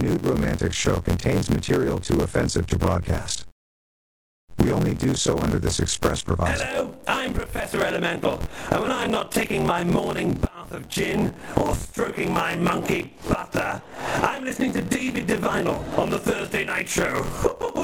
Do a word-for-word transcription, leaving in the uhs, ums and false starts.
nude romantic show contains material too offensive to broadcast. We only do so under this express proviso. Hello, I'm Professor Elemental, and when I'm not taking my morning bath of gin or stroking my monkey butler, I'm listening to David Divinal on the Thursday Night Show.